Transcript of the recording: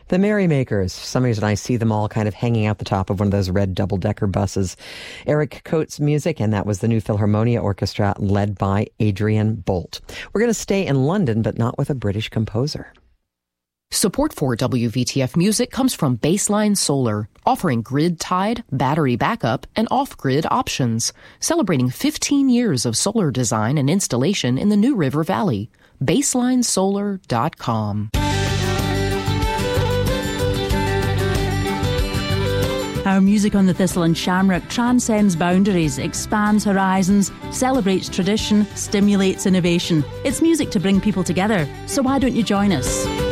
The Merrymakers. For some reason, I see them all kind of hanging out the top of one of those red double-decker buses. Eric Coates' music, and that was the New Philharmonia Orchestra led by Adrian Bolt. We're going to stay in London, but not with a British composer. Support for WVTF Music comes from Baseline Solar, offering grid-tied, battery backup, and off-grid options. Celebrating 15 years of solar design and installation in the New River Valley. BaselineSolar.com. Our music on the Thistle and Shamrock transcends boundaries, expands horizons, celebrates tradition, stimulates innovation. It's music to bring people together, so why don't you join us?